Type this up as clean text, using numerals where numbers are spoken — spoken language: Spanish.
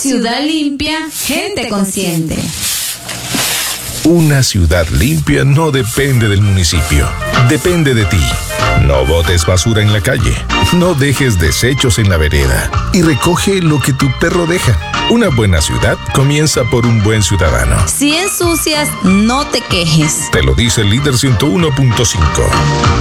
Ciudad limpia, gente consciente. Una ciudad limpia no depende del municipio, depende de ti. No botes basura en la calle, no dejes desechos en la vereda y recoge lo que tu perro deja. Una buena ciudad comienza por un buen ciudadano. Si ensucias, no te quejes. Te lo dice el líder 101.5.